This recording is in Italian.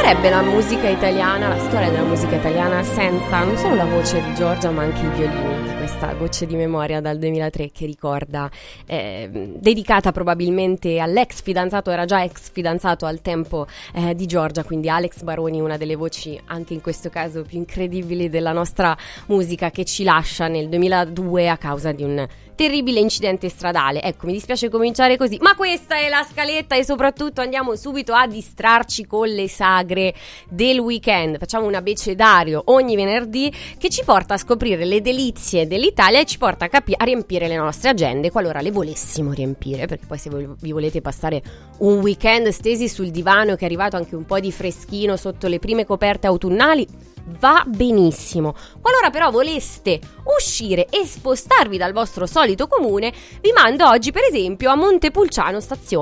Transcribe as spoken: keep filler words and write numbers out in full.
sarebbe la musica italiana, la storia della musica italiana senza non solo la voce di Giorgia ma anche i violini di questa Gocce di memoria dal duemilatré che ricorda, eh, dedicata probabilmente all'ex fidanzato, era già ex fidanzato al tempo eh, di Giorgia, quindi Alex Baroni, una delle voci anche in questo caso più incredibili della nostra musica, che ci lascia nel duemiladue a causa di un terribile incidente stradale. Ecco, mi dispiace cominciare così, ma questa è la scaletta e soprattutto andiamo subito a distrarci con le sagre del weekend. Facciamo un abecedario ogni venerdì che ci porta a scoprire le delizie dell'Italia e ci porta a, capi- a riempire le nostre agende, qualora le volessimo riempire, perché poi se voi vi volete passare un weekend stesi sul divano, che è arrivato anche un po' di freschino sotto le prime coperte autunnali, va benissimo. Qualora però voleste uscire e spostarvi dal vostro solito comune, vi mando oggi per esempio a Montepulciano stazione.